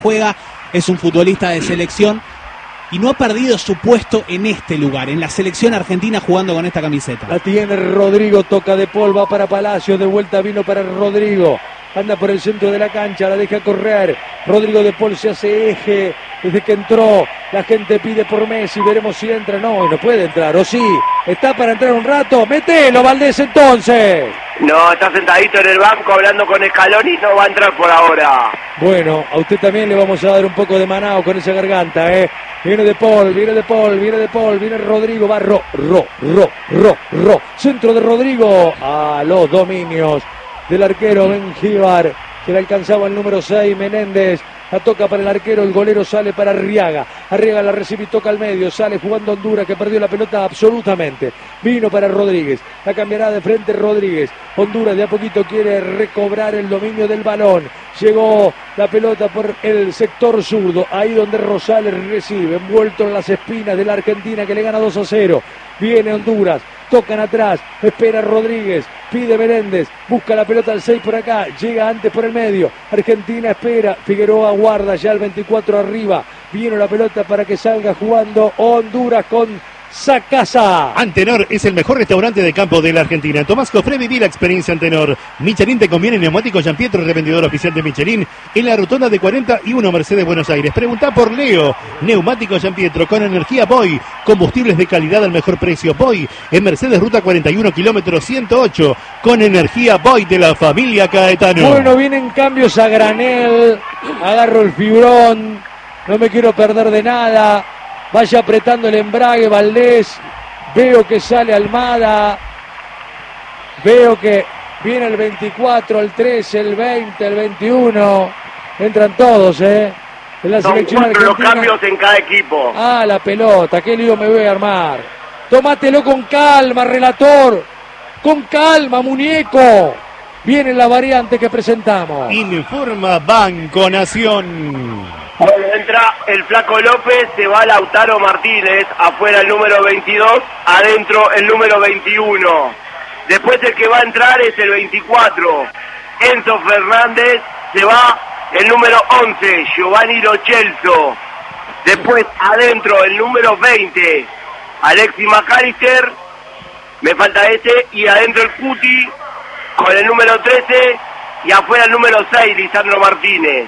juega, es un futbolista de selección y no ha perdido su puesto en este lugar, en la selección argentina jugando con esta camiseta. La tiene Rodrigo, toca De Paul, va para Palacios, de vuelta vino para Rodrigo. Anda por el centro de la cancha, la deja correr. Rodrigo De Paul se hace eje desde que entró. La gente pide por Messi, veremos si entra. No, no puede entrar, o sí. Está para entrar un rato. ¡Mételo, Valdés, entonces! No, está sentadito en el banco hablando con Scaloni, no va a entrar por ahora. Bueno, a usted también le vamos a dar un poco de manao con esa garganta, ¿eh? Viene De Paul, viene De Paul, viene De Paul, viene Rodrigo, va centro de Rodrigo a los dominios del arquero Benjíbar, que le alcanzaba el número 6, Menéndez. La toca para el arquero, el golero sale para Arriaga. Arriaga la recibe y toca al medio. Sale jugando Honduras, que perdió la pelota absolutamente. Vino para Rodríguez. La cambiará de frente Rodríguez. Honduras de a poquito quiere recobrar el dominio del balón. Llegó la pelota por el sector zurdo. Ahí donde Rosales recibe. Envuelto en las espinas de la Argentina, que le gana 2-0. Viene Honduras. Tocan atrás, espera Rodríguez, pide Menéndez, busca la pelota al 6 por acá, llega antes por el medio, Argentina espera, Figueroa guarda ya el 24 arriba, viene la pelota para que salga jugando Honduras con Sacasa. Antenor es el mejor restaurante de campo de la Argentina. Tomás Cofré, viví la experiencia Antenor. Michelin te conviene, neumáticos Gianpietro, revendedor oficial de Michelin, en la rotonda de 41 Mercedes, Buenos Aires. Preguntá por Leo. Neumáticos Gianpietro con energía Boy, combustibles de calidad al mejor precio. Boy en Mercedes, ruta 41, kilómetro 108, con energía Boy de la familia Caetano. Bueno, vienen cambios a granel, agarro el fibrón, no me quiero perder de nada. Vaya apretando el embrague Valdés. Veo que sale Almada. Veo que viene el 24, el 13, el 20, el 21. Entran todos, En la selección argentina. Los cambios en cada equipo. Ah, la pelota. Qué lío me voy a armar. Tómatelo con calma, relator. Con calma, muñeco. Viene la variante que presentamos. Informa Banco Nación. Bueno, entra el Flaco López, se va Lautaro Martínez, afuera el número 22, adentro el número 21. Después el que va a entrar es el 24, Enzo Fernández, se va el número 11, Giovanni Lo Celso. Después adentro el número 20, Alexis McAllister, me falta ese, y adentro el Cuti con el número 13 y afuera el número 6, Lisandro Martínez.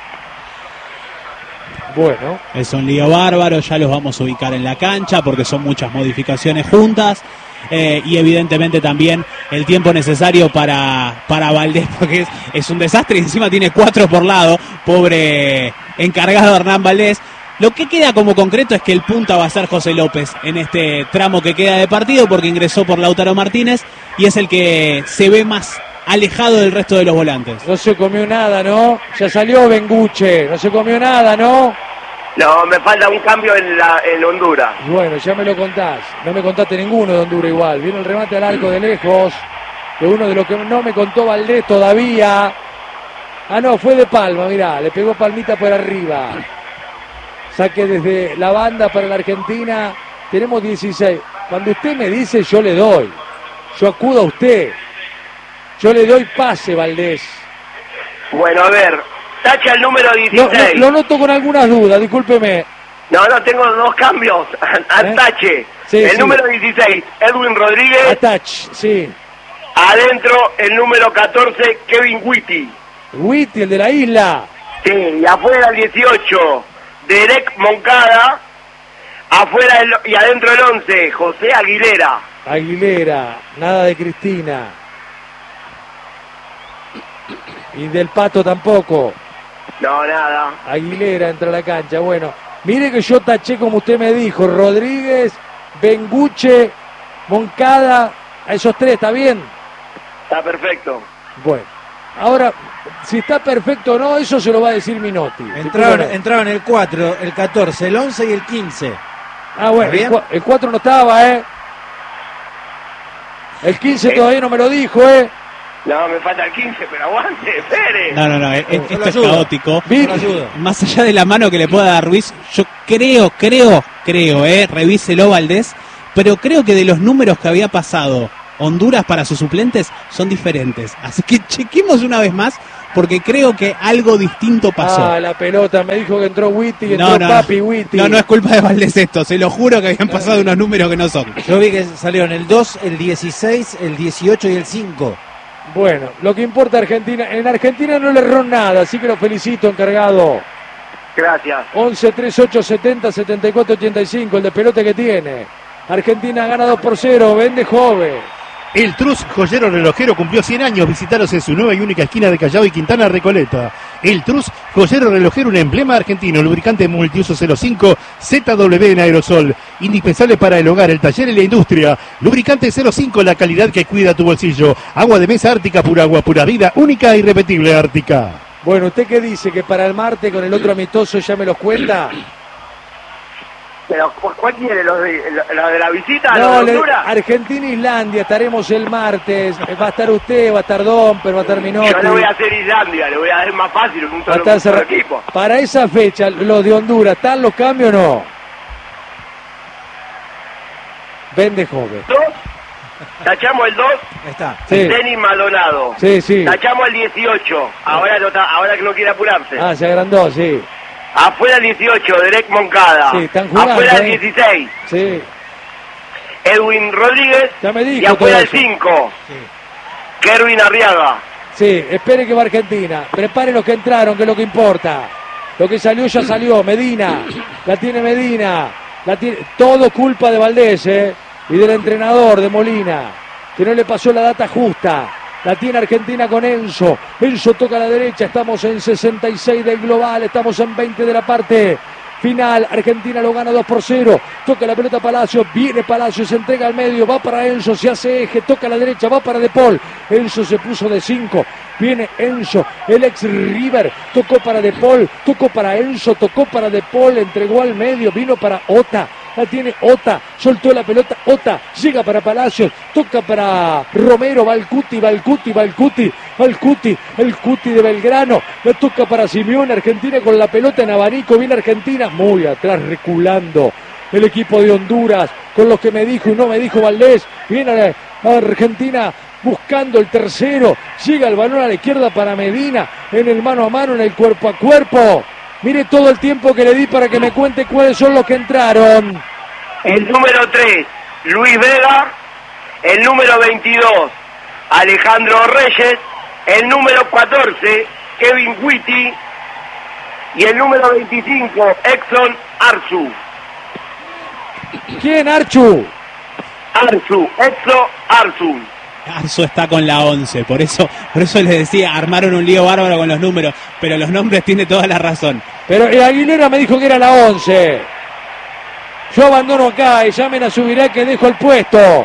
Bueno, es un lío bárbaro, ya los vamos a ubicar en la cancha porque son muchas modificaciones juntas y evidentemente también el tiempo necesario para Valdés, porque es un desastre y encima tiene 4 por lado, pobre encargado Hernán Valdés. Lo que queda como concreto es que el punta va a ser José López en este tramo que queda de partido porque ingresó por Lautaro Martínez y es el que se ve más alejado del resto de los volantes. No se comió nada, ¿no? Ya salió Benguche, no se comió nada, ¿no? No, me falta un cambio en Honduras. Bueno, ya me lo contás. No me contaste ninguno de Honduras igual. Viene el remate al arco de lejos, de uno de los que no me contó Valdés todavía. Ah, no, fue de Palma, mirá, le pegó palmita por arriba. Saque desde la banda para la Argentina. Tenemos 16. Cuando usted me dice, yo le doy. Yo acudo a usted. Yo le doy pase, Valdés. Bueno, a ver, tacha el número 16. Lo noto con algunas dudas, discúlpeme. No, tengo 2 cambios. Atache. Sí, el número 16, Edwin Rodríguez. Atach, sí. Adentro, el número 14, Kevin Witty. Witty, el de la isla. Sí, y afuera el 18, Derek Moncada. Afuera y adentro el 11, José Aguilera. Aguilera, nada de Cristina. Y del Pato tampoco. No, nada. Aguilera entra a la cancha. Bueno, mire que yo taché como usted me dijo. Rodríguez, Benguche, Moncada. A esos 3, ¿está bien? Está perfecto. Bueno, ahora, si está perfecto o no, eso se lo va a decir Minotti. Entraron el 4, el 14, el 11 y el 15. Ah, bueno, el 4 no estaba, El 15 todavía no me lo dijo, No, me falta el 15, pero aguante, espere. No, esto es caótico. Ayuda. Más allá de la mano que le pueda dar Ruiz, yo creo, revíselo Valdés, pero creo que de los números que había pasado Honduras para sus suplentes son diferentes. Así que chequemos una vez más porque creo que algo distinto pasó. Ah, la pelota, me dijo que entró Witty y entró Papi Witty. No es culpa de Valdés esto, se lo juro que habían pasado unos números que no son. Yo vi que salieron el 2, el 16, el 18 y el 5. Bueno, lo que importa Argentina, en Argentina no le erró nada, así que lo felicito, encargado. Gracias. 11, 38, 70, 74, 85, el de pelote que tiene. Argentina gana 2-0, vende joven. El Trus Joyero Relojero cumplió 100 años. Visitaros en su nueva y única esquina de Callao y Quintana Recoleta. El Trus Joyero Relojero, un emblema argentino, lubricante multiuso 05 ZW en aerosol, indispensable para el hogar, el taller y la industria. Lubricante 05, la calidad que cuida tu bolsillo. Agua de mesa Ártica, pura agua, pura vida, única e irrepetible Ártica. Bueno, ¿usted qué dice? ¿Que para el martes con el otro amistoso ya me los cuenta? Pero, ¿cuál quiere? ¿Lo de la visita? No, ¿Lo de Honduras? Argentina-Islandia, estaremos el martes. Va a estar usted, va a estar Domper, va a estar Minotti. Yo le voy a hacer Islandia, le voy a dar más fácil, un solo equipo. Para esa fecha, los de Honduras, ¿están los cambios o no? Vende joven. Tachamos el 2. Está. Sí. Denis Maldonado. Sí. Tachamos el 18. Ahora que no quiere apurarse. Ah, se agrandó, sí. Afuera el 18, Derek Moncada. Sí, están jugando. Afuera el 16. Sí. Edwin Rodríguez. Ya me dijo y afuera todo el eso. 5. Sí. Kerwin Arriaga. Sí, espere que va Argentina. Prepare los que entraron, que es lo que importa. Lo que salió ya salió. Medina. La tiene Medina. Todo culpa de Valdés, y del entrenador, de Molina, que no le pasó la data justa. La tiene Argentina con Enzo. Enzo toca a la derecha. Estamos en 66 del global. Estamos en 20 de la parte final. Argentina lo gana 2-0. Toca la pelota Palacios. Viene Palacios. Se entrega al medio. Va para Enzo. Se hace eje. Toca a la derecha. Va para De Paul. Enzo se puso de 5. Viene Enzo. El ex River. Tocó para De Paul. Tocó para Enzo. Tocó para De Paul. Entregó al medio. Vino para Ota. La tiene Ota, soltó la pelota, Ota, llega para Palacios, toca para Romero, va el Cuti de Belgrano, la toca para Simeone, Argentina con la pelota en abanico, viene Argentina, muy atrás reculando el equipo de Honduras, con lo que me dijo y no me dijo Valdés, viene Argentina buscando el tercero, llega el balón a la izquierda para Medina, en el mano a mano, en el cuerpo a cuerpo. Mire todo el tiempo que le di para que me cuente cuáles son los que entraron. El número 3, Luis Vega. El número 22, Alejandro Reyes. El número 14, Kevin Witty. Y el número 25, Exxon Arzu. ¿Quién, Archu? Exo Arzu. Arzu está con la 11, por eso les decía, armaron un lío bárbaro con los números, pero los nombres tiene toda la razón. Pero Aguilera me dijo que era la 11. Yo abandono acá y llamen a Subirá que dejo el puesto.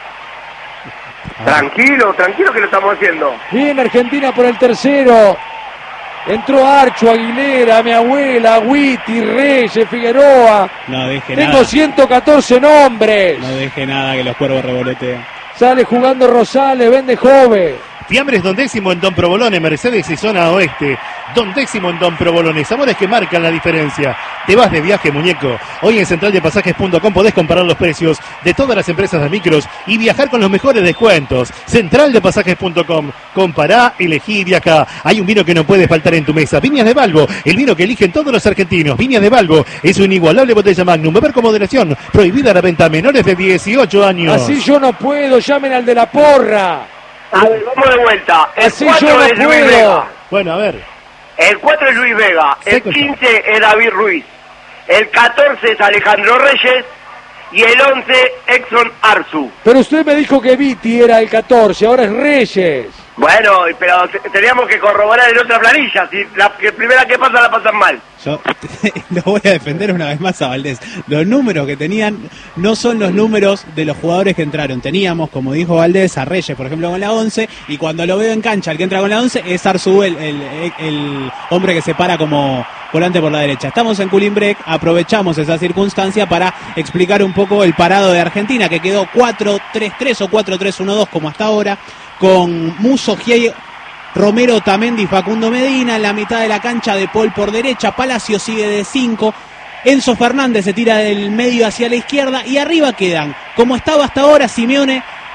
Tranquilo que lo estamos haciendo. Viene Argentina por el tercero. Entró Archu, Aguilera, mi abuela, Witty, Reyes, Figueroa. No deje Tengo nada. 114 nombres. No deje nada que los cuervos revoloteen. Sale jugando Rosales, vende joven. Fiambres Don Décimo en Don Provolone, Mercedes y zona oeste. Don Décimo en Don Provolone, sabores que marcan la diferencia. Te vas de viaje, muñeco. Hoy en centraldepasajes.com podés comparar los precios de todas las empresas de micros y viajar con los mejores descuentos. Centraldepasajes.com. Compará, elegí y viajá. Hay un vino que no puede faltar en tu mesa. Viñas de Balbo, el vino que eligen todos los argentinos. Viñas de Balbo es una inigualable botella Magnum. Beber con moderación. Prohibida la venta a menores de 18 años. Así yo no puedo, llamen al de la porra. A ver, vamos de vuelta. El Así 4 yo no es Luis puedo. Vega. Bueno, a ver. El 4 es Luis Vega. El Seco. 15 es David Ruiz. El 14 es Alejandro Reyes. Y el 11, Exxon Arzu. Pero usted me dijo que Viti era el 14, ahora es Reyes. Bueno, pero teníamos que corroborar en otra planilla. Si la primera que pasa la pasan mal. Yo lo voy a defender una vez más a Valdés. Los números que tenían no son los números de los jugadores que entraron. Teníamos, como dijo Valdés, a Reyes, por ejemplo, con la 11. Y cuando lo veo en cancha, el que entra con la 11 es Arzu, el hombre que se para como volante por la derecha. Estamos en Cooling Break, aprovechamos esa circunstancia para explicar un poco el parado de Argentina, que quedó 4-3-3 o 4-3-1-2 como hasta ahora, con Musso, Giei, Romero, Tamendi, Facundo Medina. En la mitad de la cancha, De Paul por derecha, Palacio sigue de 5, Enzo Fernández se tira del medio hacia la izquierda y arriba quedan, como estaba hasta ahora, Simeone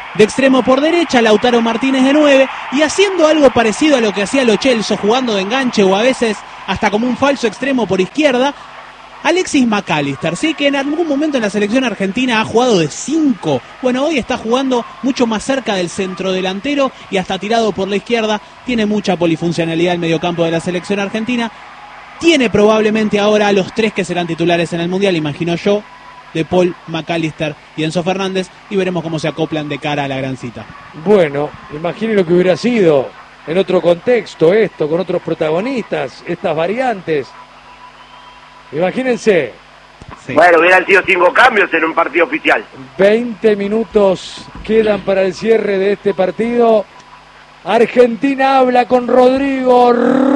de extremo por derecha, Lautaro Martínez de 9, y haciendo algo parecido a lo que hacía Lo Celso, jugando de enganche o a veces hasta como un falso extremo por izquierda, Alexis McAllister, sí, que en algún momento en la selección argentina ha jugado de 5. Bueno, hoy está jugando mucho más cerca del centrodelantero y hasta tirado por la izquierda. Tiene mucha polifuncionalidad el mediocampo de la selección argentina. Tiene probablemente ahora a los 3 que serán titulares en el Mundial, imagino yo, De Paul, McAllister y Enzo Fernández, y veremos cómo se acoplan de cara a la gran cita. Bueno, imagine lo que hubiera sido en otro contexto esto, con otros protagonistas, estas variantes. Imagínense. Sí. Bueno, hubieran sido 5 cambios en un partido oficial. 20 minutos quedan para el cierre de este partido. Argentina habla con Rodrigo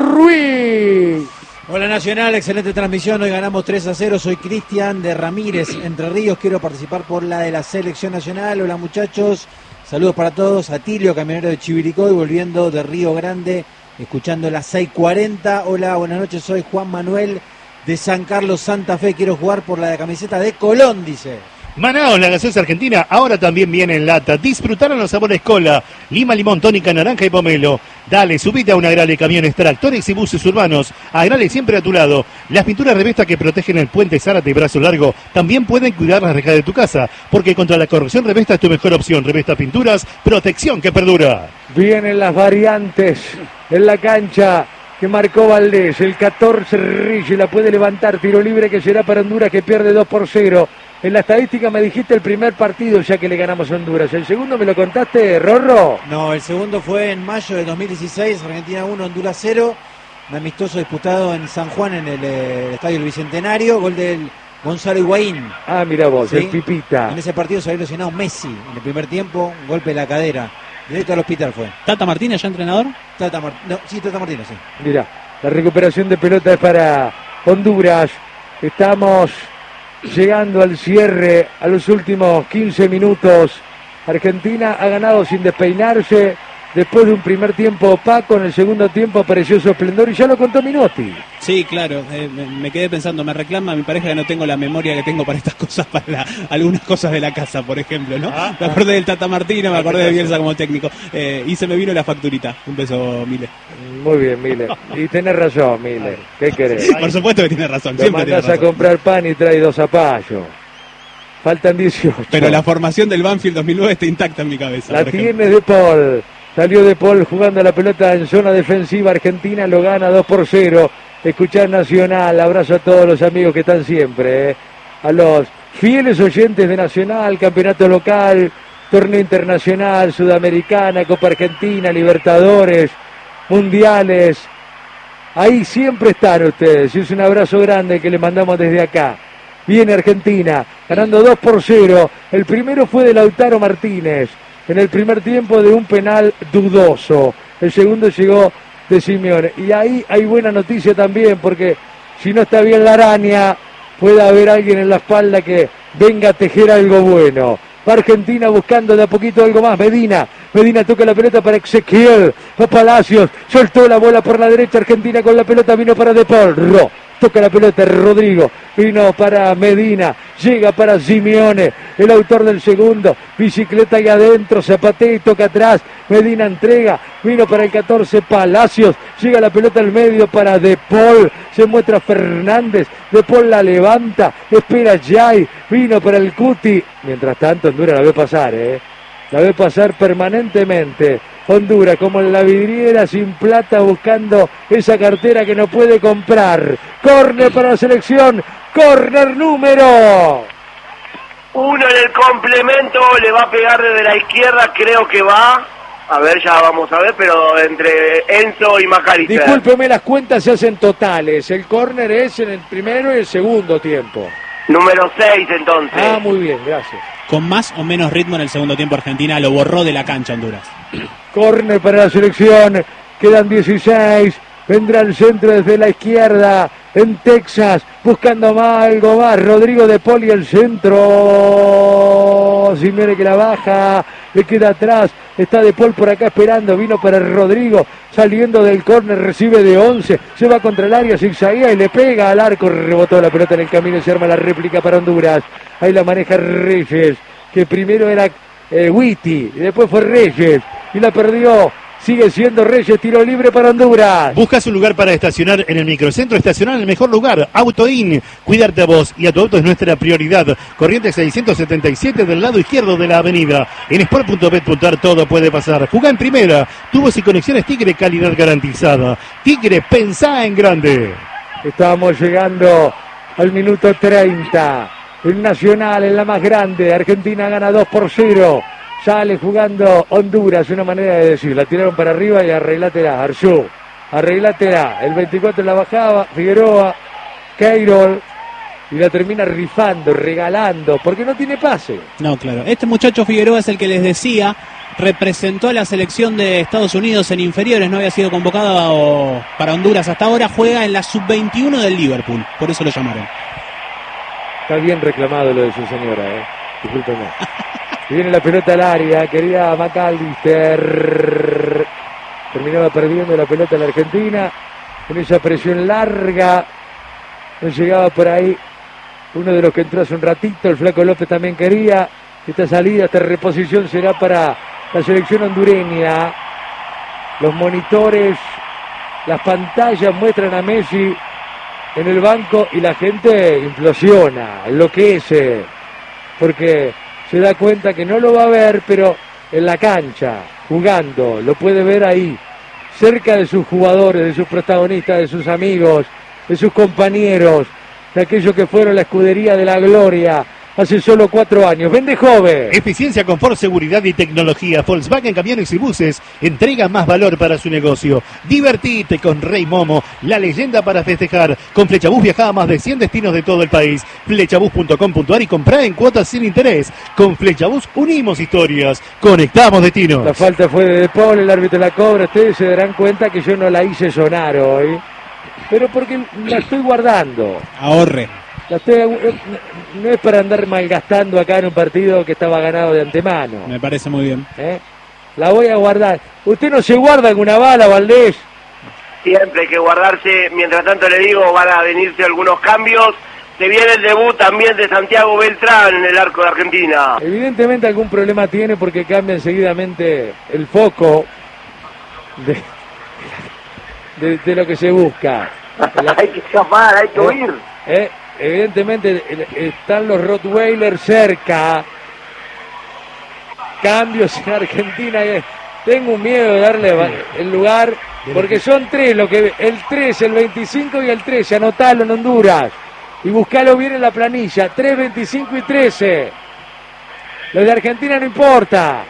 Ruiz. Hola Nacional, excelente transmisión, hoy ganamos 3-0, soy Cristian de Ramírez, Entre Ríos, quiero participar por la de la Selección Nacional. Hola muchachos, saludos para todos, Atilio, camionero de Chivilcoy, volviendo de Río Grande, escuchando las 6:40. Hola, buenas noches, soy Juan Manuel de San Carlos, Santa Fe, quiero jugar por la de camiseta de Colón, dice. Manaos, la gaseosa argentina, ahora también viene en lata. Disfrutaron los sabores cola, lima, limón, tónica, naranja y pomelo. Dale, subite a un Agrale, camiones, tractores y buses urbanos. Agrale siempre a tu lado. Las pinturas Revesta que protegen el puente Zárate y Brazo Largo también pueden cuidar las rejas de tu casa, porque contra la corrosión Revesta es tu mejor opción. Revesta Pinturas, protección que perdura. Vienen las variantes en la cancha que marcó Valdés. El 14 Rigi la puede levantar. Tiro libre que será para Honduras, que pierde 2-0. En la estadística me dijiste el primer partido ya que le ganamos a Honduras. ¿El segundo me lo contaste, Rorro? No, el segundo fue en mayo de 2016, Argentina 1, Honduras 0. Un amistoso disputado en San Juan, en el Estadio del Bicentenario. Gol del Gonzalo Higuaín. Ah, mira vos, ¿Sí? el Pipita. En ese partido se había lesionado Messi en el primer tiempo, un golpe de la cadera. Directo al hospital fue. ¿Tata Martínez ya entrenador? Tata Martínez, sí. Mira, la recuperación de pelota es para Honduras. Estamos llegando al cierre, a los últimos 15 minutos. Argentina ha ganado sin despeinarse, después de un primer tiempo opaco. En el segundo tiempo apareció su esplendor y ya lo contó Minotti. Sí, claro, me quedé pensando, me reclama mi pareja que no tengo la memoria que tengo para estas cosas, para algunas cosas de la casa, por ejemplo, ¿no? Me acordé del Tata Martínez, me acordé de Bielsa como técnico, y se me vino la facturita. Un beso, Mile. Muy bien, Mile. Y tenés razón, Mile. ¿Qué querés? Por supuesto que tiene razón, Lo siempre tiene mandás a razón. comprar pan y trae 2 zapallos. Faltan 18. Pero la formación del Banfield 2009 está intacta en mi cabeza. La por ejemplo. tiene De Paul. Salió De Paul jugando la pelota en zona defensiva. Argentina lo gana 2-0. Escuchar Nacional. Abrazo a todos los amigos que están siempre. A los fieles oyentes de Nacional, campeonato local, torneo internacional, sudamericana, Copa Argentina, Libertadores, mundiales. Ahí siempre están ustedes. Y es un abrazo grande que le mandamos desde acá. Viene Argentina, ganando 2-0. El primero fue de Lautaro Martínez, en el primer tiempo de un penal dudoso. El segundo llegó de Simeone. Y ahí hay buena noticia también, porque si no está bien la araña, puede haber alguien en la espalda que venga a tejer algo bueno. Va Argentina buscando de a poquito algo más. Medina toca la pelota para Ezequiel. Va Palacios, soltó la bola por la derecha. Argentina con la pelota, vino para De Paul. Toca la pelota Rodrigo, vino para Medina, llega para Simeone, el autor del segundo, bicicleta ahí adentro, zapatea y toca atrás, Medina entrega, vino para el 14 Palacios, llega la pelota al medio para De Paul, se muestra Fernández, De Paul la levanta, espera Jai, vino para el Cuti, mientras tanto Honduras la ve pasar, la ve pasar permanentemente. Honduras como en la vidriera sin plata buscando esa cartera que no puede comprar. Córner para la selección, córner número 1 en el complemento, le va a pegar desde la izquierda, creo que va. A ver, ya vamos a ver, pero entre Enzo y McAllister. Discúlpeme, las cuentas se hacen totales. El córner es en el primero y el segundo tiempo. Número 6 entonces. Ah, muy bien, gracias. Con más o menos ritmo en el segundo tiempo Argentina lo borró de la cancha Honduras. Córner para la selección, quedan 16, vendrá el centro desde la izquierda, en Texas, buscando algo más, Rodrigo De Paul y el centro, Simeone que la baja, le queda atrás, está De Paul por acá esperando, vino para Rodrigo, saliendo del córner, recibe de 11, se va contra el área, zigzaguea y le pega al arco, rebotó la pelota en el camino y se arma la réplica para Honduras, ahí la maneja Reyes, que primero era Witty, y después fue Reyes, y la perdió. Sigue siendo Reyes, tiro libre para Honduras. ¿Buscas un lugar para estacionar en el microcentro? Estacionar en el mejor lugar, AutoIn. Cuidarte a vos y a tu auto es nuestra prioridad. Corrientes 677 del lado izquierdo de la avenida. En sport.bet.ar todo puede pasar. Jugá en primera. Tubos y conexiones Tigre, calidad garantizada. Tigre, pensá en grande. Estamos llegando al minuto 30. El Nacional en la más grande. Argentina gana 2-0. Sale jugando Honduras, una manera de decir. La tiraron para arriba y arreglátela. Arzú, arreglátela. El 24 la bajaba. Figueroa, Keirol. Y la termina rifando, regalando. Porque no tiene pase. No, claro. Este muchacho Figueroa es el que les decía. Representó a la selección de Estados Unidos en inferiores. No había sido convocado para Honduras hasta ahora. Juega en la sub-21 del Liverpool. Por eso lo llamaron. Está bien reclamado lo de su señora, discúlpeme. Y viene la pelota al área, querida McAllister. Terminaba perdiendo la pelota la Argentina. Con esa presión larga. No llegaba por ahí uno de los que entró hace un ratito. El Flaco López también quería. Esta salida, esta reposición será para la selección hondureña. Los monitores, las pantallas muestran a Messi en el banco y la gente implosiona, enloquece. Porque se da cuenta que no lo va a ver, pero en la cancha, jugando, lo puede ver ahí, cerca de sus jugadores, de sus protagonistas, de sus amigos, de sus compañeros, de aquellos que fueron la escudería de la gloria hace solo 4 años. Vende joven. Eficiencia, confort, seguridad y tecnología. Volkswagen Camiones y Buses entrega más valor para su negocio. Divertite con Rey Momo, la leyenda para festejar. Con Flechabús viaja a más de 100 destinos de todo el país. Flechabús.com.ar y comprá en cuotas sin interés. Con Flechabús unimos historias, conectamos destinos. La falta fue de Paul, el árbitro la cobra. Ustedes se darán cuenta que yo no la hice sonar hoy, pero porque la estoy guardando. Ahorre. No es para andar malgastando acá en un partido que estaba ganado de antemano. Me parece muy bien. La voy a guardar. ¿Usted no se guarda alguna bala, Valdés? Siempre hay que guardarse. Mientras tanto le digo, van a venirse algunos cambios. Se viene el debut también de Santiago Beltrán en el arco de Argentina. Evidentemente algún problema tiene porque cambia seguidamente el foco de lo que se busca. Hay que escapar, hay que huir. Evidentemente están los Rottweiler cerca. Cambios en Argentina. Tengo un miedo de darle el lugar porque son 3 el 3, el 25 y el 13. Anotalo en Honduras y buscalo bien en la planilla. 3, 25 y 13. Los de Argentina no importa.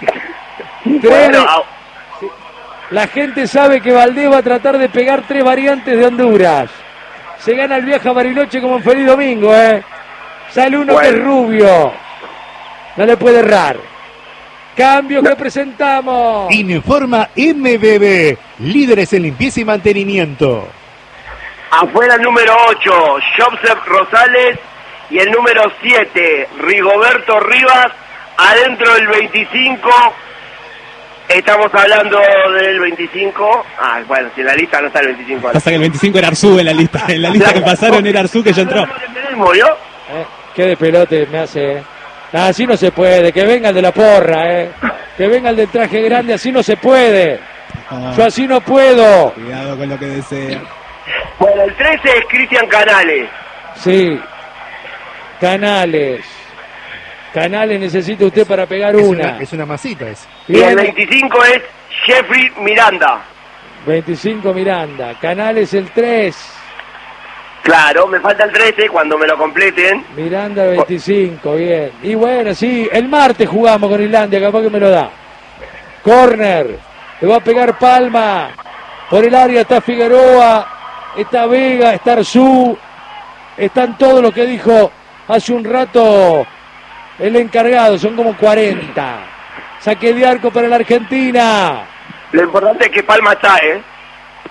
La gente sabe que Valdés va a tratar de pegar 3 variantes de Honduras. Se gana el viaje a Bariloche como en Feliz Domingo, Sale uno que es rubio. No le puede errar. Cambio que presentamos. Informa MBB, líderes en limpieza y mantenimiento. Afuera el número 8, Joseph Rosales. Y el número 7, Rigoberto Rivas. Adentro el 25. Estamos hablando del 25. Bueno, si en la lista no está el 25. Pasa que el 25 era Arzú en la lista. En la lista que pasaron era Arzú que ya entró. Qué de pelote me hace, así no se puede. Que venga el de la porra, Que venga el del traje grande, así no se puede. Yo así no puedo. Cuidado con lo que desea. Bueno, el 13 es Cristian Canales. Sí. Canales necesita usted para pegar una. Es una masita esa. Y el 25 es Jeffrey Miranda. 25 Miranda. Canales el 3. Claro, me falta el 13 cuando me lo completen. Miranda 25, bien. Y bueno, sí, el martes jugamos con Islandia, capaz que me lo da. Corner. Le va a pegar Palma. Por el área está Figueroa. Está Vega, está Arzú. Están todos los que dijo hace un rato el encargado, son como 40. Saque de arco para la Argentina. Lo importante es que Palma está,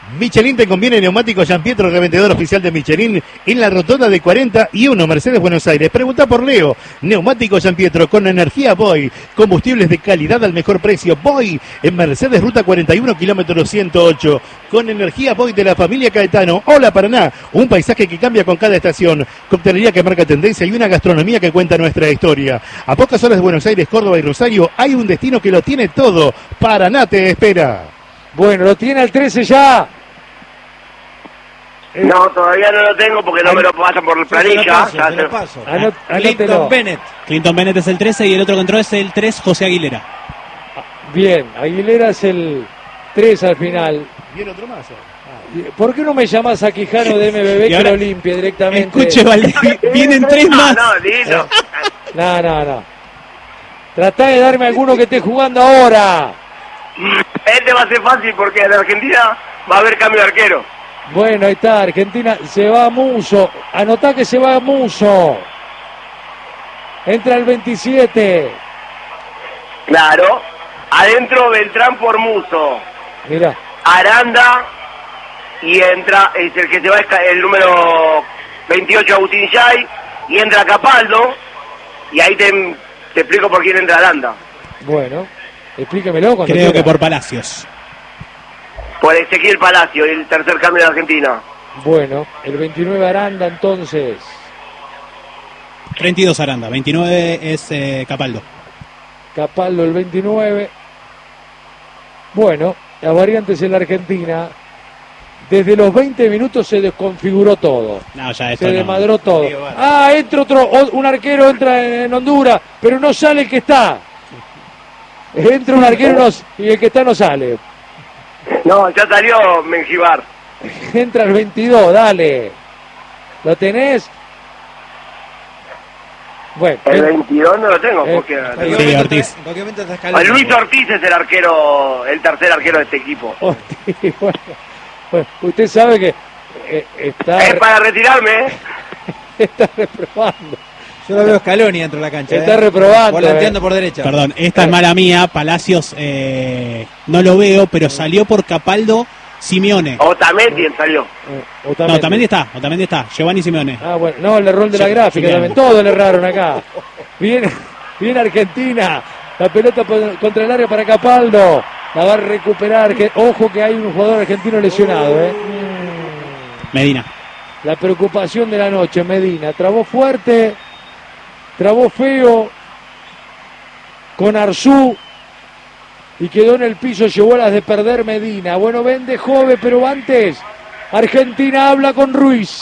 Michelin te conviene neumáticos Gianpietro, revendedor oficial de Michelin, en la rotonda de 41, Mercedes, Buenos Aires. Pregunta por Leo. Neumáticos Gianpietro con energía Boy. Combustibles de calidad al mejor precio. Boy en Mercedes, ruta 41, kilómetro 108. Con energía Boy de la familia Caetano. Hola Paraná. Un paisaje que cambia con cada estación. Coctelería que marca tendencia y una gastronomía que cuenta nuestra historia. A pocas horas de Buenos Aires, Córdoba y Rosario hay un destino que lo tiene todo. Paraná te espera. Bueno, lo tiene al 13 ya. No, todavía no lo tengo porque no me lo pasan por planilla. Se lo paso. Anótelo. Clinton Bennett. Clinton Bennett es el 13 y el otro que entró es el 3, José Aguilera. Bien, Aguilera es el 3 al final. Viene otro más. ¿Por qué no me llamas a Quijano de MBB que lo limpie directamente? Escuche, Valdés, vienen 3 más. No, Lilo. No. Tratá de darme alguno que esté jugando ahora. Este va a ser fácil porque en Argentina va a haber cambio de arquero. Bueno, ahí está, Argentina se va a Muso. Anotá que se va a Muso. Entra el 27. Claro. Adentro Beltrán por Muso. Mirá. Aranda. Y entra, es el que se va el número 28, Agustín Yay. Y entra Capaldo. Y ahí te explico por quién entra Aranda. Bueno, explíquemelo. Creo quiera. que por Palacios. Por Ezequiel Palacio, el tercer cambio de Argentina. Bueno, el 29 Aranda entonces. 32 Aranda, 29 es Capaldo. Capaldo el 29. Bueno, las variantes en la Argentina. Desde los 20 minutos se desconfiguró todo. No, ya esto Se no. desmadró todo. Digo, bueno. Entra un arquero, entra en Honduras, pero no sale el que está. Entra un arquero y el que está no sale. No, ya salió Mengibar. Entra el 22, dale. ¿Lo tenés? Bueno. El 22 no lo tengo porque... Sí, Ortiz. En cualquier momento está escalando. Luis Ortiz es el arquero, el tercer arquero de este equipo. Bueno, usted sabe que está... Es para retirarme, ¿eh? Está reprobando. Yo lo veo Scaloni dentro de la cancha. Está reprobando. Volanteando por derecha. Perdón, esta es mala mía. Palacios no lo veo, pero salió por Capaldo Simeone. Otamendi salió. No, Otamendi está. Giovanni Simeone. Bueno, no, el error de la Sí, gráfica sí, también. Todo le erraron acá. Viene Argentina. La pelota contra el área para Capaldo. La va a recuperar. Ojo que hay un jugador argentino lesionado, Medina. La preocupación de la noche, Medina. Trabó fuerte. Trabó feo con Arzú y quedó en el piso, llevó las de perder Medina. Bueno, vende Jove, pero antes Argentina habla con Ruiz.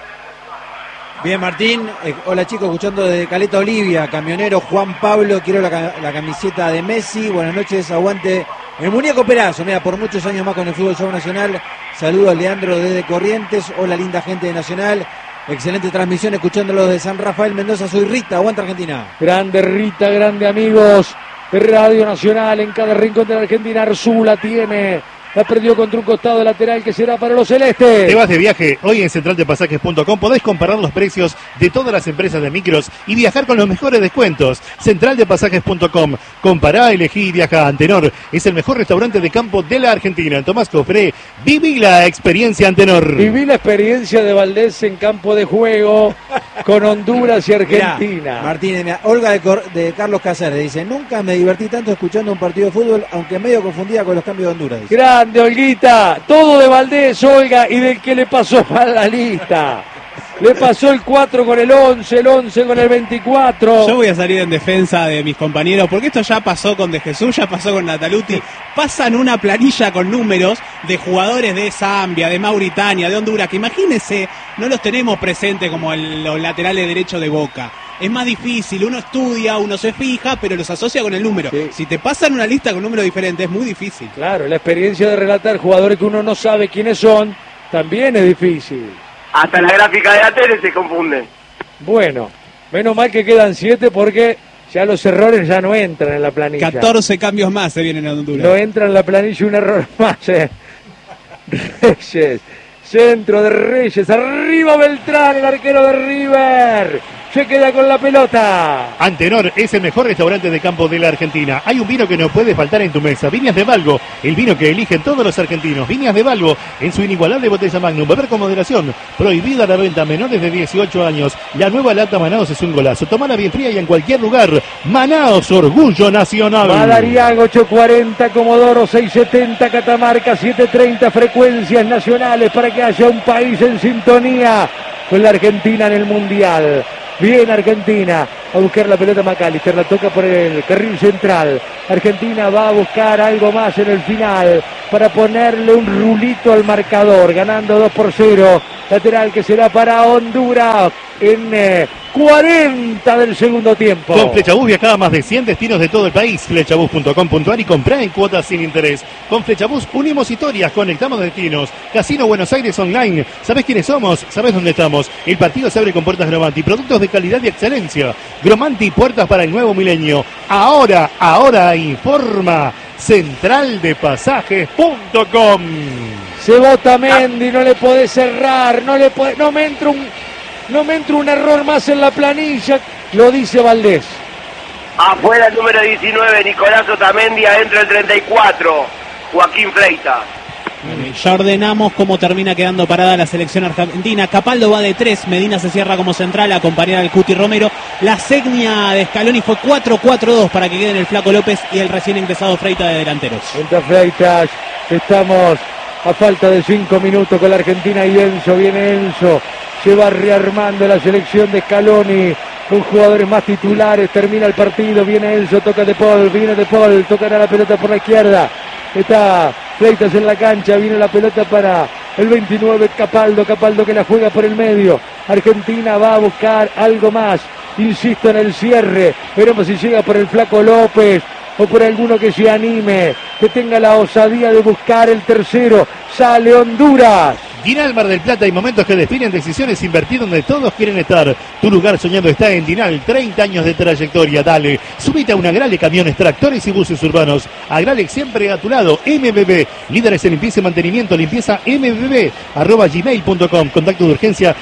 Bien, Martín. Hola, chicos, escuchando desde Caleta Olivia. Camionero Juan Pablo, quiero la camiseta de Messi. Buenas noches, aguante el muñeco Perazo. Mira, por muchos años más con el Fútbol Show Nacional. Saludos a Leandro desde Corrientes. Hola, linda gente de Nacional. Excelente transmisión, escuchándolos de San Rafael Mendoza. Soy Rita, aguanta Argentina. Grande Rita, grande amigos de Radio Nacional. En cada rincón de la Argentina, Arzú la tiene. La perdió contra un costado lateral que será para los celestes. Te vas de viaje. Hoy en centraldepasajes.com podés comparar los precios de todas las empresas de micros y viajar con los mejores descuentos. Centraldepasajes.com. Compará, elegí y viaja. Antenor es el mejor restaurante de campo de la Argentina. En Tomás Cofré, viví la experiencia Antenor. Viví la experiencia de Valdés en campo de juego con Honduras y Argentina. Mirá, Martínez, mirá, Olga de Carlos Cáceres dice: nunca me divertí tanto escuchando un partido de fútbol, aunque medio confundida con los cambios de Honduras. Dice. Grande, Olguita. Todo de Valdés, Olga, y del que le pasó para la lista. Le pasó el 4 con el 11, el 11 con el 24. Yo voy a salir en defensa de mis compañeros, porque esto ya pasó con De Jesús, ya pasó con Nataluti. Pasan una planilla con números de jugadores de Zambia, de Mauritania, de Honduras, que imagínense, no los tenemos presentes como los laterales derechos de Boca. Es más difícil, uno estudia, uno se fija, pero los asocia con el número. Sí. Si te pasan una lista con números diferentes, es muy difícil. Claro, la experiencia de relatar jugadores que uno no sabe quiénes son, también es difícil. Hasta la gráfica de la tele se confunde. Bueno, menos mal que quedan 7 porque ya los errores ya no entran en la planilla. 14 cambios más se vienen a Honduras. No entra en la planilla un error más. Reyes, centro de Reyes, arriba Beltrán, el arquero de River. se queda con la pelota. Antenor es el mejor restaurante de campo de la Argentina. Hay un vino que no puede faltar en tu mesa. Viñas de Valgo, el vino que eligen todos los argentinos. Viñas de Valgo, en su inigualable botella Magnum. Beber con moderación. Prohibida la venta a menores de 18 años. La nueva lata Manaos es un golazo. Tomala bien fría y en cualquier lugar. Manaos, orgullo nacional. Madariaga 840, Comodoro 670, Catamarca 730, frecuencias nacionales para que haya un país en sintonía con la Argentina en el Mundial. Bien Argentina, a buscar la pelota McAllister, la toca por el carril central. Argentina va a buscar algo más en el final para ponerle un rulito al marcador, ganando 2-0. Lateral que será para Honduras en 40 del segundo tiempo. Con Flechabús viaja a más de 100 destinos de todo el país. Flechabús.com.ar y comprá en cuotas sin interés. Con Flechabús unimos historias, conectamos destinos. Casino Buenos Aires Online. ¿Sabés quiénes somos? ¿Sabés dónde estamos? El partido se abre con puertas Gromanti. Productos de calidad y excelencia. Gromanti, puertas para el nuevo milenio. Ahora informa centraldepasajes.com. Se vota Mendy, no le podés cerrar, no me entra un error más en la planilla, lo dice Valdés. Afuera el número 19, Nicolás Otamendi, adentro el 34, Joaquín Freitas. Ya ordenamos cómo termina quedando parada la selección argentina. Capaldo va de 3, Medina se cierra como central a acompañar al Cuti Romero. La seña de Scaloni fue 4-4-2 para que queden el Flaco López y el recién ingresado Freitas de delanteros. Entra Freitas, estamos a falta de 5 minutos con la Argentina y Enzo, viene Enzo, se va rearmando la selección de Scaloni con jugadores más titulares, termina el partido, viene Enzo, toca De Paul, viene De Paul, tocará la pelota por la izquierda, está Freitas en la cancha, viene la pelota para el 29, Capaldo que la juega por el medio. Argentina va a buscar algo más, insisto en el cierre, veremos si llega por el Flaco López o por alguno que se anime, que tenga la osadía de buscar el tercero. Sale Honduras. Dinal Mar del Plata, hay momentos que definen decisiones, invertir donde todos quieren estar. Tu lugar soñado está en Dinal, 30 años de trayectoria, dale. Subite a una Agrale, camiones, tractores y buses urbanos. Agrale siempre a tu lado, MBB, líderes en limpieza y mantenimiento, limpieza MBB, @gmail.com, contacto de urgencia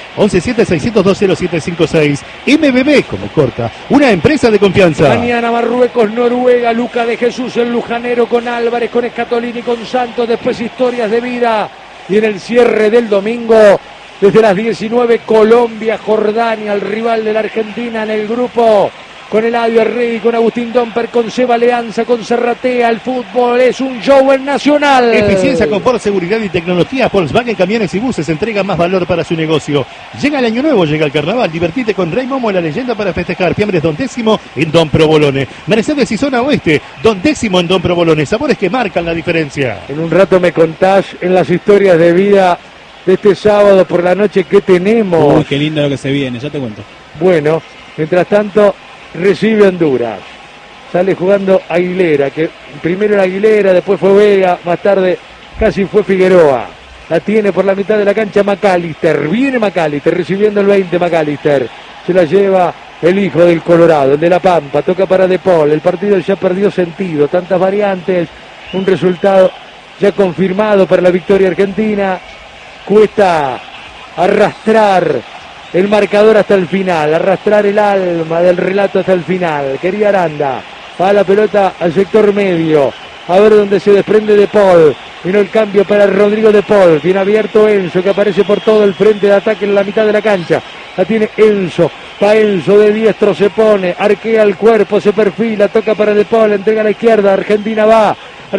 117-602-0756. MBB, como corta, una empresa de confianza. Mañana Marruecos, Noruega, Luca de Jesús, el lujanero con Álvarez, con Escatolini, con Santos, después historias de vida. Y en el cierre del domingo, desde las 19, Colombia, Jordania, el rival de la Argentina en el grupo, con Eladio Herrera, con Agustín Domper, con Seba Leanza, con Serratea. El fútbol es un show en Nacional. Eficiencia, confort, seguridad y tecnología. Volkswagen Camiones y Buses entrega más valor para su negocio. Llega el año nuevo, llega el carnaval. Divertite con Rey Momo, la leyenda para festejar. Fiambres Don Décimo en Don Provolone. Mercedes y Zona Oeste, Don Décimo en Don Provolone. Sabores que marcan la diferencia. En un rato me contás en las historias de vida de este sábado por la noche que tenemos. Uy, qué lindo lo que se viene, ya te cuento. Bueno, mientras tanto, recibe Honduras. Sale jugando Aguilera, que primero era Aguilera, después fue Vega, más tarde casi fue Figueroa. La tiene por la mitad de la cancha McAllister. Viene McAllister, recibiendo el 20 McAllister. Se la lleva el hijo del Colorado, el de La Pampa. Toca para De Paul. El partido ya perdió sentido. Tantas variantes. Un resultado ya confirmado para la victoria argentina. Cuesta arrastrar el marcador hasta el final, arrastrar el alma del relato hasta el final. Quería Aranda, va la pelota al sector medio, a ver dónde se desprende De Paul. Vino el cambio para Rodrigo De Paul, tiene abierto Enzo, que aparece por todo el frente de ataque en la mitad de la cancha. La tiene Enzo, va Enzo de diestro, se pone, arquea el cuerpo, se perfila, toca para De Paul, entrega a la izquierda. Argentina va.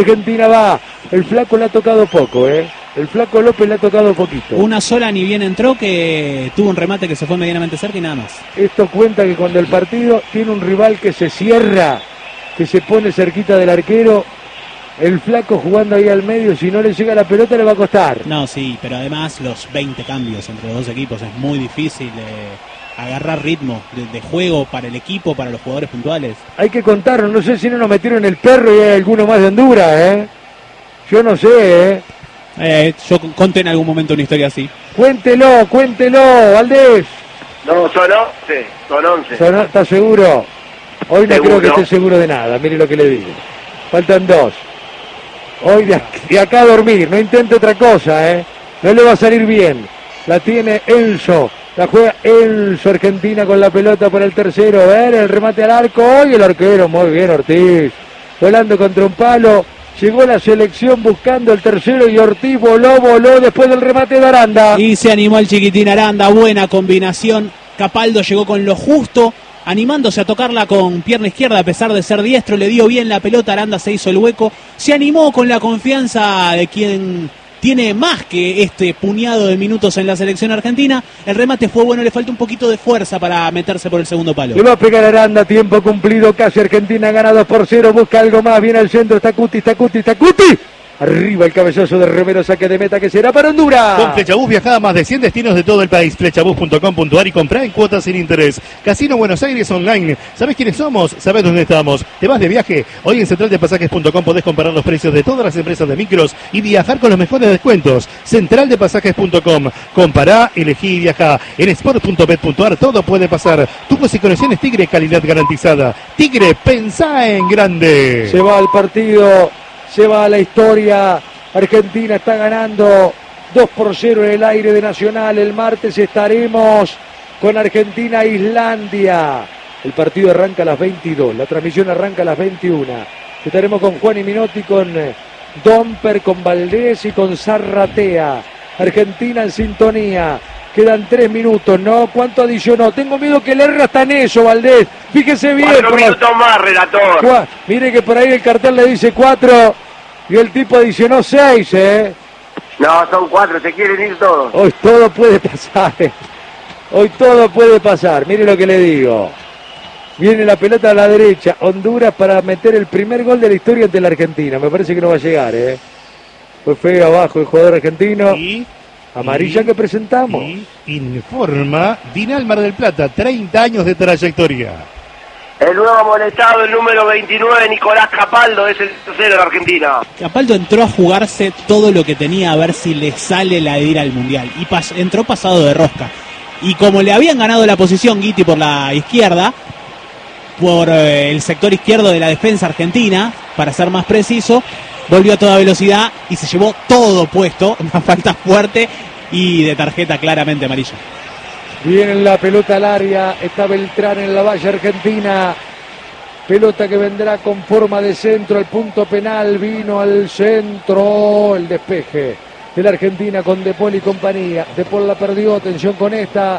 El Flaco le ha tocado poco, El Flaco López le ha tocado poquito. Una sola ni bien entró, que tuvo un remate que se fue medianamente cerca y nada más. Esto cuenta que cuando el partido tiene un rival que se cierra, que se pone cerquita del arquero, el Flaco jugando ahí al medio, si no le llega la pelota le va a costar. No, sí, pero además los 20 cambios entre los dos equipos es muy difícil agarrar ritmo de juego para el equipo, para los jugadores puntuales. Hay que contarlo, no sé si no nos metieron el perro y hay alguno más de Honduras, Yo no sé, Yo conté en algún momento una historia así. Cuéntelo, Valdés. No, son 11, son 11. ¿Estás seguro? Hoy no Seguro. creo que esté seguro de nada, mire lo que le digo. Faltan 2. Hoy de acá a dormir, no intente otra cosa, No le va a salir bien. La tiene Enzo, La juega Enzo Argentina con la pelota para el tercero. Ver el remate al arco. Y el arquero, muy bien Ortiz. Volando contra un palo. Llegó la selección buscando el tercero y Ortiz voló después del remate de Aranda. Y se animó el chiquitín Aranda. Buena combinación. Capaldo llegó con lo justo, animándose a tocarla con pierna izquierda a pesar de ser diestro. Le dio bien la pelota. Aranda se hizo el hueco. Se animó con la confianza de quien tiene más que este puñado de minutos en la selección argentina. El remate fue bueno, le falta un poquito de fuerza para meterse por el segundo palo. Le va a pegar Aranda, tiempo cumplido, casi Argentina gana 2-0, busca algo más, viene al centro, está Cuti. Arriba el cabezazo de Romero, saque de meta que será para Honduras. Con Flechabús viajá a más de 100 destinos de todo el país. Flechabús.com.ar y comprá en cuotas sin interés. Casino Buenos Aires Online. ¿Sabés quiénes somos? ¿Sabés dónde estamos? ¿Te vas de viaje? Hoy en centraldepasajes.com podés comparar los precios de todas las empresas de micros y viajar con los mejores descuentos. Centraldepasajes.com. Compará, elegí y viajá. En sport.bet.ar todo puede pasar. Tubos y conexiones Tigre, calidad garantizada. Tigre, pensá en grande. Se va al partido. Se va a la historia. Argentina está ganando 2-0 en el aire de Nacional. El martes estaremos con Argentina-Islandia. El partido arranca a las 22. La transmisión arranca a las 21. Estaremos con Juan y Minotti, con Domper, con Valdés y con Zarratea. Argentina en sintonía. Quedan 3 minutos, ¿no? ¿Cuánto adicionó? Tengo miedo que le erre hasta en eso, Valdés. Fíjese bien. 4 minutos más, relator. Mire que por ahí el cartel le dice 4 y el tipo adicionó 6, ¿eh? No, son 4, se quieren ir todos. Hoy todo puede pasar, ¿eh? Hoy todo puede pasar. Mire lo que le digo. Viene la pelota a la derecha. Honduras para meter el primer gol de la historia ante la Argentina. Me parece que no va a llegar, ¿eh? Fue feo abajo el jugador argentino. Amarilla que presentamos. Y informa Dinal Mar del Plata, 30 años de trayectoria. El nuevo amonestado, el número 29, Nicolás Capaldo, es el tercero de Argentina. Capaldo entró a jugarse todo lo que tenía a ver si le sale la de ir al Mundial. Y entró pasado de rosca. Y como le habían ganado la posición Guiti por la izquierda, por el sector izquierdo de la defensa argentina, para ser más preciso, volvió a toda velocidad y se llevó todo puesto, una falta fuerte y de tarjeta claramente amarilla. Viene la pelota al área, está Beltrán en la valla argentina. Pelota que vendrá con forma de centro, el punto penal, vino al centro, el despeje de la Argentina con De Paul y compañía. De Paul la perdió, atención con esta.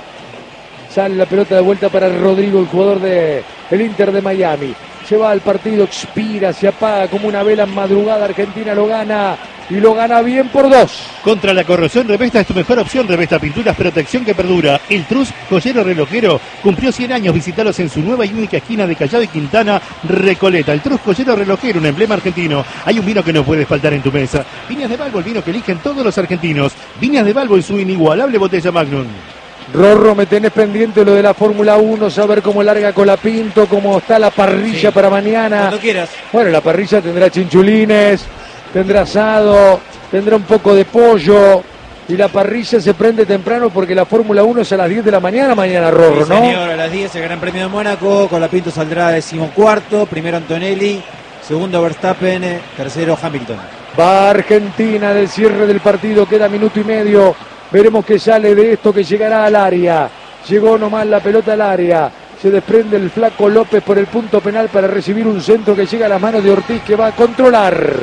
Sale la pelota de vuelta para Rodrigo, el jugador del Inter de Miami. Se va al partido, expira, se apaga como una vela en madrugada. Argentina lo gana y lo gana bien por 2. Contra la corrosión, Revesta es tu mejor opción. Revesta Pinturas, protección que perdura. El Trus, joyero relojero, cumplió 100 años. Visitalos en su nueva y única esquina de Callao y Quintana, Recoleta. El Trus, joyero relojero, un emblema argentino. Hay un vino que no puede faltar en tu mesa. Viñas de Balbo, el vino que eligen todos los argentinos. Viñas de Balbo en su inigualable botella Magnum. Rorro, me tenés pendiente lo de la Fórmula 1, saber cómo larga Colapinto, cómo está la parrilla para mañana. Cuando quieras. Bueno, la parrilla tendrá chinchulines, tendrá asado, tendrá un poco de pollo. Y la parrilla se prende temprano porque la Fórmula 1 es a las 10 de la mañana, Rorro, Sí, ¿no? señor, a las 10 el Gran Premio de Mónaco. Colapinto saldrá 14º, primero Antonelli, segundo Verstappen, tercero Hamilton. Va Argentina del cierre del partido, queda minuto y medio. Veremos qué sale de esto, que llegará al área. Llegó nomás la pelota al área. Se desprende el flaco López por el punto penal para recibir un centro que llega a las manos de Ortiz, que va a controlar.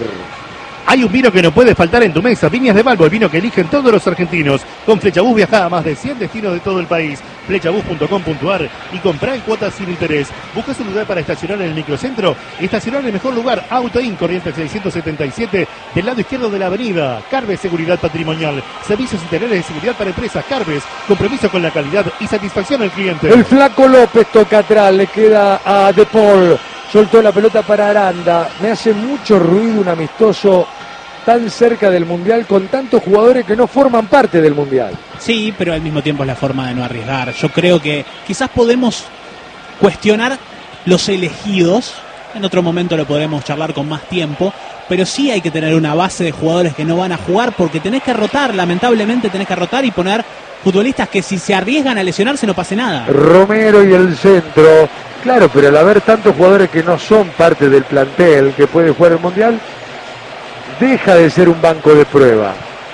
Hay un vino que no puede faltar en tu mesa. Viñas de Balbo, el vino que eligen todos los argentinos. Con Flechabús viajá a más de 100 destinos de todo el país. Flechabús.com.ar y comprá en cuotas sin interés. ¿Buscas un lugar para estacionar en el microcentro? Estacionar en el mejor lugar. Auto In, Corrientes 677, del lado izquierdo de la avenida. Carves Seguridad Patrimonial. Servicios interiores de seguridad para empresas. Carves, compromiso con la calidad y satisfacción al cliente. El flaco López toca atrás, le queda a De Paul. Soltó la pelota para Aranda. Me hace mucho ruido un amistoso tan cerca del Mundial con tantos jugadores que no forman parte del Mundial. Sí, pero al mismo tiempo es la forma de no arriesgar. Yo creo que quizás podemos cuestionar los elegidos. En otro momento lo podremos charlar con más tiempo. Pero sí hay que tener una base de jugadores que no van a jugar porque tenés que rotar. Lamentablemente tenés que rotar y poner futbolistas que si se arriesgan a lesionarse no pase nada. Romero y el centro. Claro, pero al haber tantos jugadores que no son parte del plantel que puede jugar el Mundial, deja de ser un banco de prueba.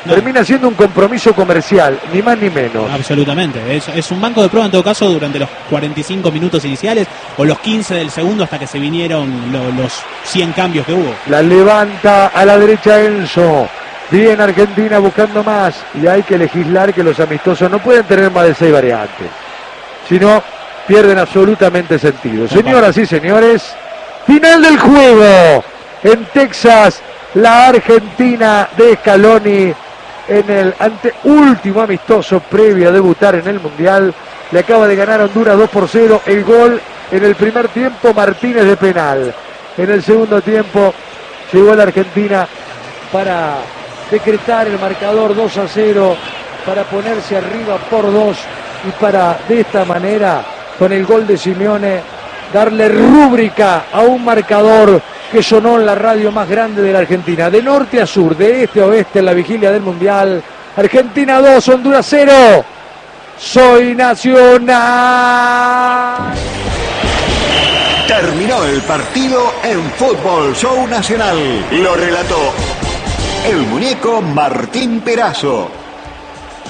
No. Termina siendo un compromiso comercial, ni más ni menos. Absolutamente, es un banco de prueba en todo caso durante los 45 minutos iniciales o los 15 del segundo hasta que se vinieron los 100 cambios que hubo. La levanta a la derecha Enzo. Bien Argentina buscando más. Y hay que legislar que los amistosos no pueden tener más de 6 variantes. Si no, pierden absolutamente sentido. Señoras y señores, final del juego. En Texas, la Argentina de Scaloni en el anteúltimo amistoso previo a debutar en el Mundial. Le acaba de ganar a Honduras 2-0. El gol en el primer tiempo, Martínez de penal. En el segundo tiempo llegó la Argentina para decretar el marcador 2-0, para ponerse arriba por 2 y para de esta manera, con el gol de Simeone, darle rúbrica a un marcador que sonó en la radio más grande de la Argentina, de norte a sur, de este a oeste, en la vigilia del Mundial. Argentina 2, Honduras 0. Soy Nacional. Terminó el partido en Fútbol Show Nacional. Lo relató el muñeco Martín Perazo.